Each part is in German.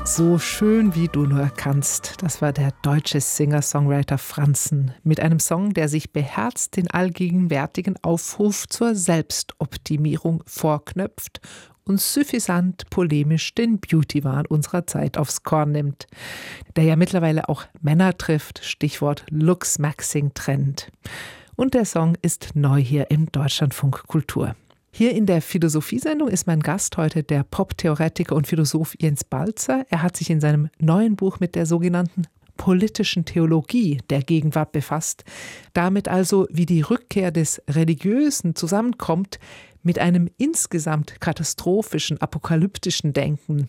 So schön wie du nur kannst, das war der deutsche Singer-Songwriter Franzen mit einem Song, der sich beherzt den allgegenwärtigen Aufruf zur Selbstoptimierung vorknöpft und suffisant polemisch den Beauty-Wahn unserer Zeit aufs Korn nimmt, der ja mittlerweile auch Männer trifft, Stichwort Looks-Maxing-Trend. Und der Song ist neu hier im Deutschlandfunk Kultur. Hier in der Philosophiesendung ist mein Gast heute der Pop-Theoretiker und Philosoph Jens Balzer. Er hat sich in seinem neuen Buch mit der sogenannten politischen Theologie der Gegenwart befasst. Damit also, wie die Rückkehr des Religiösen zusammenkommt mit einem insgesamt katastrophischen, apokalyptischen Denken.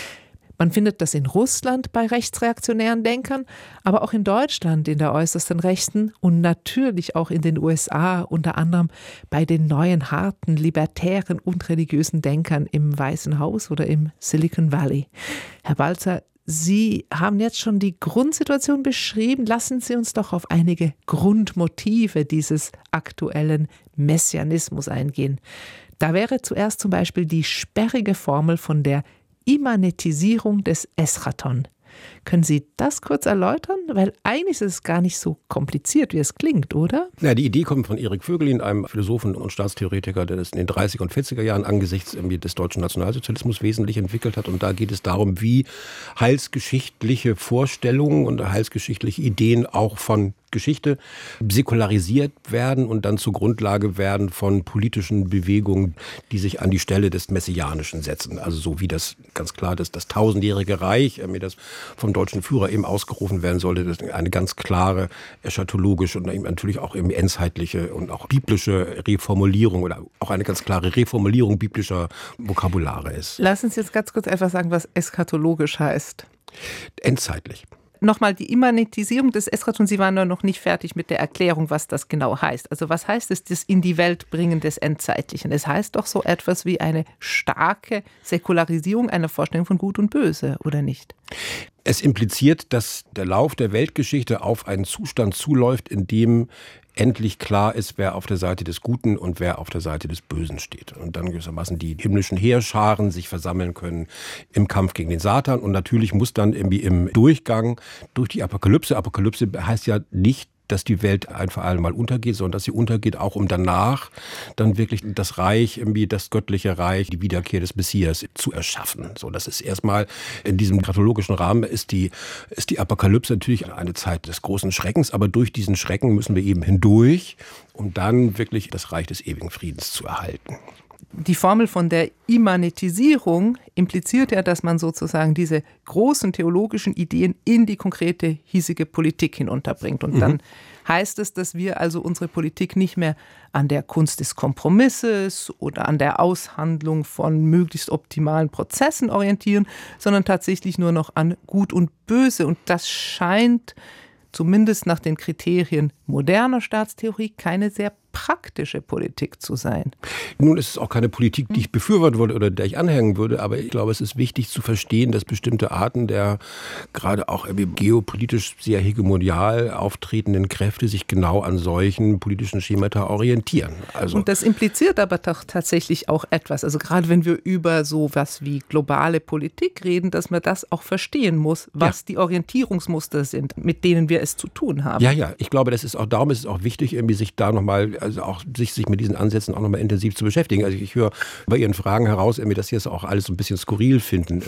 Man findet das in Russland bei rechtsreaktionären Denkern, aber auch in Deutschland in der äußersten Rechten und natürlich auch in den USA, unter anderem bei den neuen, harten, libertären und religiösen Denkern im Weißen Haus oder im Silicon Valley. Herr Balzer, Sie haben jetzt schon die Grundsituation beschrieben. Lassen Sie uns doch auf einige Grundmotive dieses aktuellen Messianismus eingehen. Da wäre zuerst zum Beispiel die sperrige Formel von der Immanetisierung des Eschaton. Können Sie das kurz erläutern? Weil eigentlich ist es gar nicht so kompliziert, wie es klingt, oder? Ja, die Idee kommt von Erik Voegelin, einem Philosophen und Staatstheoretiker, der das in den 30er und 40er Jahren angesichts des deutschen Nationalsozialismus wesentlich entwickelt hat. Und da geht es darum, wie heilsgeschichtliche Vorstellungen und heilsgeschichtliche Ideen auch von Geschichte säkularisiert werden und dann zur Grundlage werden von politischen Bewegungen, die sich an die Stelle des Messianischen setzen. Also so wie das ganz klar das tausendjährige Reich, das vom deutschen Führer eben ausgerufen werden sollte, das ist eine ganz klare eschatologische und eben natürlich auch eben endzeitliche und auch biblische Reformulierung oder auch eine ganz klare Reformulierung biblischer Vokabulare ist. Lassen Sie jetzt ganz kurz einfach sagen, was eschatologisch heißt. Endzeitlich. Nochmal die Immanetisierung des Eschaton, Sie waren ja noch nicht fertig mit der Erklärung, was das genau heißt. Also was heißt es, das in die Welt bringen des Endzeitlichen? Es heißt doch so etwas wie eine starke Säkularisierung einer Vorstellung von Gut und Böse, oder nicht? Es impliziert, dass der Lauf der Weltgeschichte auf einen Zustand zuläuft, in dem endlich klar ist, wer auf der Seite des Guten und wer auf der Seite des Bösen steht. Und dann gewissermaßen die himmlischen Heerscharen sich versammeln können im Kampf gegen den Satan. Und natürlich muss dann irgendwie im Durchgang durch die Apokalypse, Apokalypse heißt ja nicht, dass die Welt ein für alle Mal untergeht, sondern dass sie untergeht, auch um danach dann wirklich das Reich, irgendwie das göttliche Reich, die Wiederkehr des Messias zu erschaffen. So, das ist erstmal in diesem gratologischen Rahmen ist die Apokalypse natürlich eine Zeit des großen Schreckens, aber durch diesen Schrecken müssen wir eben hindurch, um dann wirklich das Reich des ewigen Friedens zu erhalten. Die Formel von der Immanetisierung impliziert ja, dass man sozusagen diese großen theologischen Ideen in die konkrete hiesige Politik hinunterbringt. Und dann heißt es, dass wir also unsere Politik nicht mehr an der Kunst des Kompromisses oder an der Aushandlung von möglichst optimalen Prozessen orientieren, sondern tatsächlich nur noch an Gut und Böse. Und das scheint zumindest nach den Kriterien moderner Staatstheorie keine sehr praktische Politik zu sein. Nun ist es auch keine Politik, die ich befürworten würde oder der ich anhängen würde, aber ich glaube, es ist wichtig zu verstehen, dass bestimmte Arten der gerade auch geopolitisch sehr hegemonial auftretenden Kräfte sich genau an solchen politischen Schemata orientieren. Und das impliziert aber doch tatsächlich auch etwas, also gerade wenn wir über sowas wie globale Politik reden, dass man das auch verstehen muss, was die Orientierungsmuster sind, mit denen wir es zu tun haben. Ja, ich glaube, darum ist es auch wichtig, irgendwie sich da nochmal, also auch sich mit diesen Ansätzen auch nochmal intensiv zu beschäftigen. Also ich höre bei Ihren Fragen heraus, dass Sie das auch alles so ein bisschen skurril finden.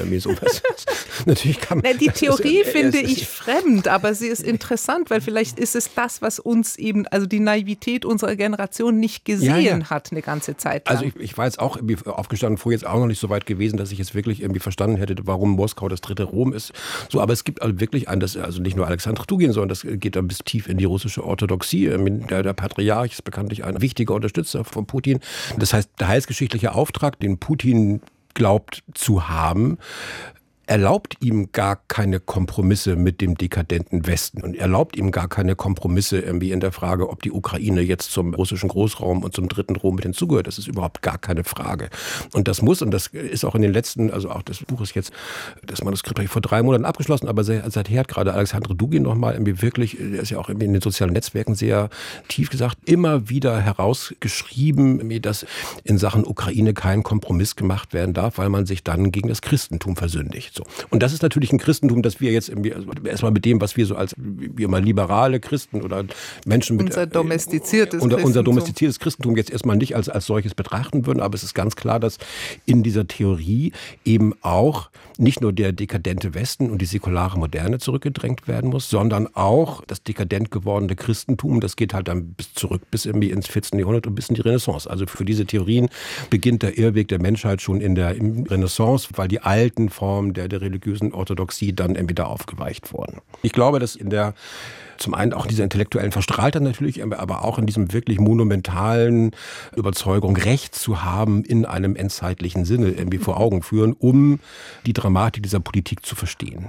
Natürlich kann man, die Theorie finde ich fremd, aber sie ist interessant, weil vielleicht ist es das, was uns eben, also die Naivität unserer Generation nicht gesehen hat eine ganze Zeit lang. Also ich war jetzt auch aufgestanden, vorher jetzt auch noch nicht so weit gewesen, dass ich jetzt wirklich irgendwie verstanden hätte, warum Moskau das dritte Rom ist. So, aber es gibt also wirklich also nicht nur Alexander Dugin, sondern das geht dann bis tief in die russische Orthodoxie. Der Patriarch ist bekanntlich ein wichtiger Unterstützer von Putin. Das heißt, der heilsgeschichtliche Auftrag, den Putin glaubt zu haben, erlaubt ihm gar keine Kompromisse mit dem dekadenten Westen und erlaubt ihm gar keine Kompromisse irgendwie in der Frage, ob die Ukraine jetzt zum russischen Großraum und zum dritten Rom mit hinzugehört. Das ist überhaupt gar keine Frage. Und das ist auch in den letzten, also auch das Buch ist jetzt, das Manuskript habe ich vor 3 Monaten abgeschlossen, aber seither hat gerade Alexander Dugin nochmal irgendwie wirklich, der ist ja auch irgendwie in den sozialen Netzwerken sehr tief gesagt, immer wieder herausgeschrieben, dass in Sachen Ukraine kein Kompromiss gemacht werden darf, weil man sich dann gegen das Christentum versündigt. So. Und das ist natürlich ein Christentum, das wir jetzt erstmal mit dem, was wir so als wie immer liberale Christen oder Menschen mit unser domestiziertes Christentum jetzt erstmal nicht als solches betrachten würden. Aber es ist ganz klar, dass in dieser Theorie eben auch nicht nur der dekadente Westen und die säkulare Moderne zurückgedrängt werden muss, sondern auch das dekadent gewordene Christentum. Das geht halt dann bis irgendwie ins 14. Jahrhundert und bis in die Renaissance. Also für diese Theorien beginnt der Irrweg der Menschheit schon in der Renaissance, weil die alten Formen der religiösen Orthodoxie dann wieder aufgeweicht wurden. Ich glaube, dass zum einen auch dieser intellektuellen Verstrahltheit natürlich, aber auch in diesem wirklich monumentalen Überzeugung, Recht zu haben in einem endzeitlichen Sinne irgendwie vor Augen führen, um die Dramatik dieser Politik zu verstehen.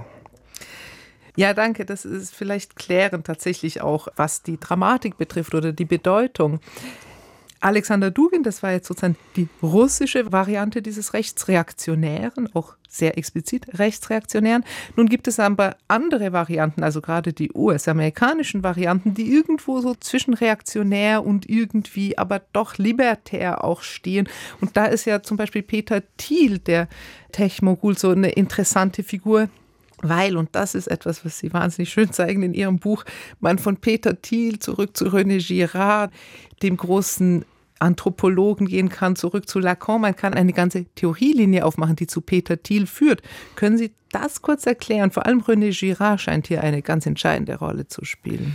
Ja, danke. Das ist vielleicht klärend tatsächlich auch, was die Dramatik betrifft oder die Bedeutung. Alexander Dugin, das war jetzt sozusagen die russische Variante dieses Rechtsreaktionären, auch sehr explizit Rechtsreaktionären. Nun gibt es aber andere Varianten, also gerade die US-amerikanischen Varianten, die irgendwo so zwischen reaktionär und irgendwie aber doch libertär auch stehen. Und da ist ja zum Beispiel Peter Thiel, der Tech-Mogul, so eine interessante Figur. Weil, und das ist etwas, was Sie wahnsinnig schön zeigen in Ihrem Buch, man von Peter Thiel zurück zu René Girard, dem großen Anthropologen gehen kann, zurück zu Lacan. Man kann eine ganze Theorielinie aufmachen, die zu Peter Thiel führt. Können Sie das kurz erklären? Vor allem René Girard scheint hier eine ganz entscheidende Rolle zu spielen.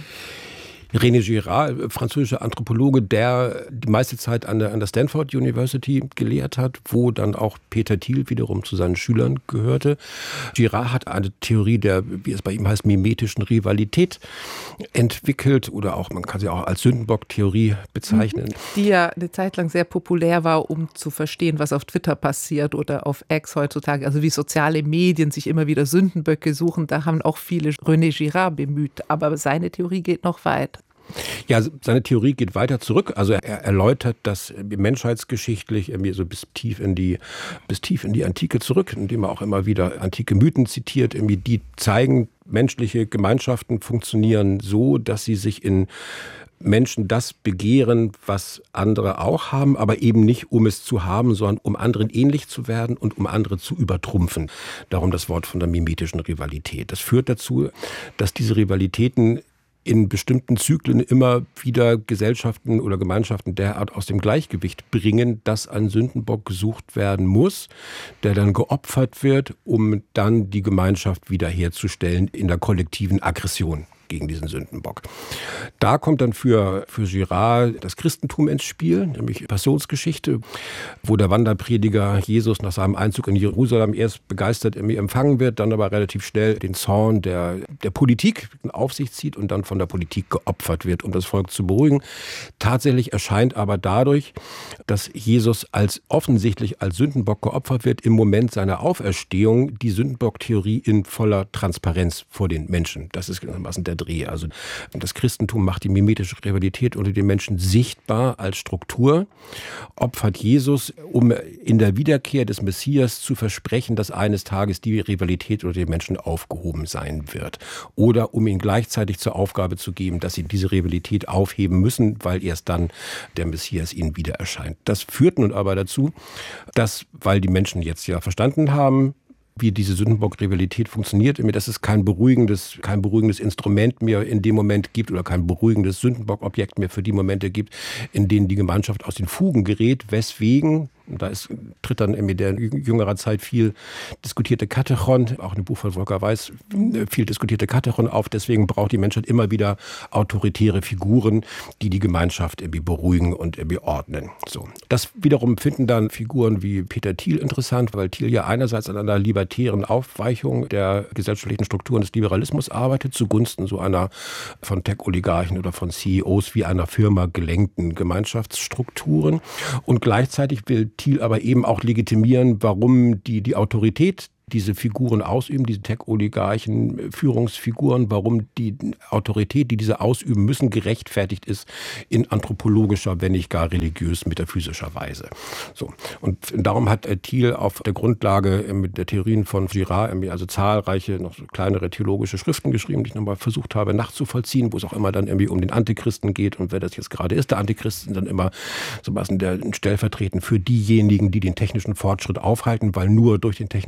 René Girard, französischer Anthropologe, der die meiste Zeit an der Stanford University gelehrt hat, wo dann auch Peter Thiel wiederum zu seinen Schülern gehörte. Girard hat eine Theorie der, wie es bei ihm heißt, mimetischen Rivalität entwickelt oder auch, man kann sie auch als Sündenbock-Theorie bezeichnen. Die ja eine Zeit lang sehr populär war, um zu verstehen, was auf Twitter passiert oder auf X heutzutage, also wie soziale Medien sich immer wieder Sündenböcke suchen. Da haben auch viele René Girard bemüht, aber seine Theorie geht noch weit. Ja, seine Theorie geht weiter zurück. Also er erläutert das menschheitsgeschichtlich irgendwie so bis tief in die Antike zurück, indem er auch immer wieder antike Mythen zitiert, irgendwie die zeigen, menschliche Gemeinschaften funktionieren so, dass sie sich in Menschen das begehren, was andere auch haben, aber eben nicht, um es zu haben, sondern um anderen ähnlich zu werden und um andere zu übertrumpfen. Darum das Wort von der mimetischen Rivalität. Das führt dazu, dass diese Rivalitäten in bestimmten Zyklen immer wieder Gesellschaften oder Gemeinschaften derart aus dem Gleichgewicht bringen, dass ein Sündenbock gesucht werden muss, der dann geopfert wird, um dann die Gemeinschaft wiederherzustellen in der kollektiven Aggression gegen diesen Sündenbock. Da kommt dann für Girard das Christentum ins Spiel, nämlich Passionsgeschichte, wo der Wanderprediger Jesus nach seinem Einzug in Jerusalem erst begeistert empfangen wird, dann aber relativ schnell den Zorn der Politik auf sich zieht und dann von der Politik geopfert wird, um das Volk zu beruhigen. Tatsächlich erscheint aber dadurch, dass Jesus offensichtlich als Sündenbock geopfert wird, im Moment seiner Auferstehung die Sündenbock-Theorie in voller Transparenz vor den Menschen. Das ist gewissermaßen der Dreh. Also das Christentum macht die mimetische Rivalität unter den Menschen sichtbar als Struktur, opfert Jesus, um in der Wiederkehr des Messias zu versprechen, dass eines Tages die Rivalität unter den Menschen aufgehoben sein wird. Oder um ihnen gleichzeitig zur Aufgabe zu geben, dass sie diese Rivalität aufheben müssen, weil erst dann der Messias ihnen wieder erscheint. Das führt nun aber dazu, dass, weil die Menschen jetzt ja verstanden haben, wie diese Sündenbock-Rivalität funktioniert, dass es kein beruhigendes Instrument mehr in dem Moment gibt oder kein beruhigendes Sündenbock-Objekt mehr für die Momente gibt, in denen die Gemeinschaft aus den Fugen gerät, weswegen, da tritt dann in der jüngerer Zeit viel diskutierte Katechon, auch in dem Buch von Volker Weiß, viel diskutierte Katechon auf. Deswegen braucht die Menschheit immer wieder autoritäre Figuren, die die Gemeinschaft irgendwie beruhigen und irgendwie ordnen. So. Das wiederum finden dann Figuren wie Peter Thiel interessant, weil Thiel ja einerseits an einer libertären Aufweichung der gesellschaftlichen Strukturen des Liberalismus arbeitet, zugunsten so einer von Tech-Oligarchen oder von CEOs wie einer Firma gelenkten Gemeinschaftsstrukturen. Und gleichzeitig will Thiel aber eben auch legitimieren, warum die Autorität diese Figuren ausüben, diese Tech-Oligarchen, Führungsfiguren, warum die Autorität, die diese ausüben müssen, gerechtfertigt ist in anthropologischer, wenn nicht gar religiös-metaphysischer Weise. So. Und darum hat Thiel auf der Grundlage der Theorien von Girard also zahlreiche, noch so kleinere theologische Schriften geschrieben, die ich nochmal versucht habe nachzuvollziehen, wo es auch immer dann irgendwie um den Antichristen geht. Und wer das jetzt gerade ist, der Antichrist, sind dann immer so was stellvertretend für diejenigen, die den technischen Fortschritt aufhalten, weil nur durch den technischen Fortschritt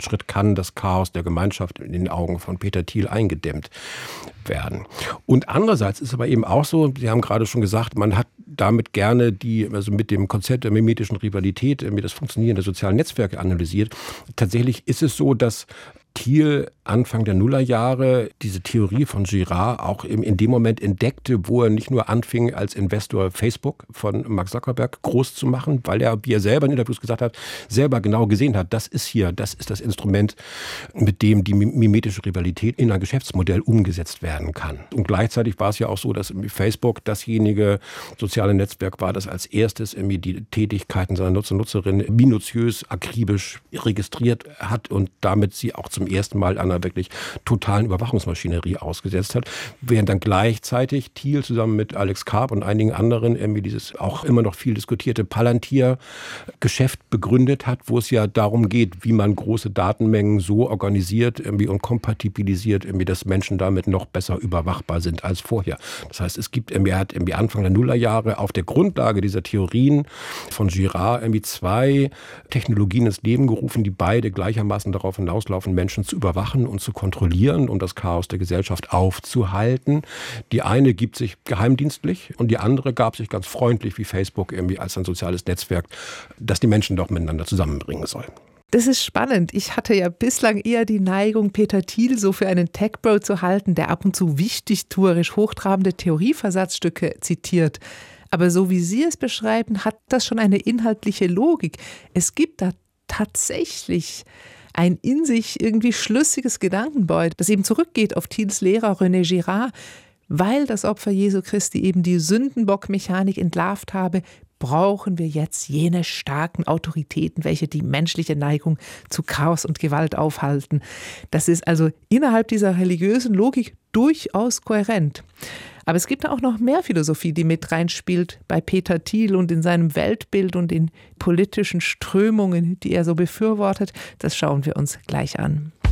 Schritt kann das Chaos der Gemeinschaft in den Augen von Peter Thiel eingedämmt werden. Und andererseits ist aber eben auch so, Sie haben gerade schon gesagt, man hat damit gerne also mit dem Konzept der mimetischen Rivalität, das Funktionieren der sozialen Netzwerke analysiert. Tatsächlich ist es so, dass Thiel Anfang der Nullerjahre diese Theorie von Girard auch in dem Moment entdeckte, wo er nicht nur anfing, als Investor Facebook von Mark Zuckerberg groß zu machen, weil er, wie er selber in Interviews gesagt hat, selber genau gesehen hat, das ist das Instrument, mit dem die mimetische Rivalität in ein Geschäftsmodell umgesetzt werden kann. Und gleichzeitig war es ja auch so, dass Facebook dasjenige soziale Netzwerk war, das als erstes die Tätigkeiten seiner Nutzer und Nutzerinnen minutiös, akribisch registriert hat und damit sie auch zum ersten Mal einer wirklich totalen Überwachungsmaschinerie ausgesetzt hat, während dann gleichzeitig Thiel zusammen mit Alex Karp und einigen anderen dieses auch immer noch viel diskutierte Palantir-Geschäft begründet hat, wo es ja darum geht, wie man große Datenmengen so organisiert und kompatibilisiert, dass Menschen damit noch besser überwachbar sind als vorher. Das heißt, er hat Anfang der Nullerjahre auf der Grundlage dieser Theorien von Girard zwei Technologien ins Leben gerufen, die beide gleichermaßen darauf hinauslaufen, Menschen zu überwachen und zu kontrollieren, um das Chaos der Gesellschaft aufzuhalten. Die eine gibt sich geheimdienstlich und die andere gab sich ganz freundlich wie Facebook als ein soziales Netzwerk, das die Menschen doch miteinander zusammenbringen soll. Das ist spannend. Ich hatte ja bislang eher die Neigung, Peter Thiel so für einen Tech-Bro zu halten, der ab und zu wichtigtuerisch hochtrabende Theorieversatzstücke zitiert. Aber so wie Sie es beschreiben, hat das schon eine inhaltliche Logik. Es gibt da tatsächlich ein in sich irgendwie schlüssiges Gedankengebäude, das eben zurückgeht auf Thiels Lehrer René Girard. Weil das Opfer Jesu Christi eben die Sündenbock-Mechanik entlarvt habe, brauchen wir jetzt jene starken Autoritäten, welche die menschliche Neigung zu Chaos und Gewalt aufhalten. Das ist also innerhalb dieser religiösen Logik durchaus kohärent. Aber es gibt auch noch mehr Philosophie, die mit reinspielt bei Peter Thiel und in seinem Weltbild und in politischen Strömungen, die er so befürwortet. Das schauen wir uns gleich an.